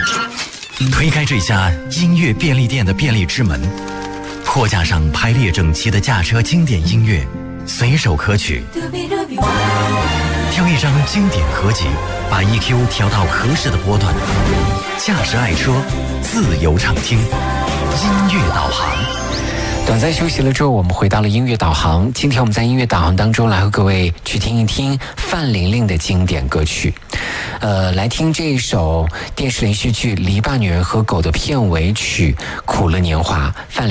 推开这家音乐便利店的便利之门，货架上排列整齐的驾车经典音乐，随手可取。挑一张经典合集，把 EQ 调到合适的波段，驾驶爱车，自由畅听，音乐导航。 短暂休息了之后，我们回到了音乐导航。今天我们在音乐导航当中来和各位去听一听范玲玲的经典歌曲。来听这一首电视连续剧《篱笆女人和狗》的片尾曲《苦了年华》。范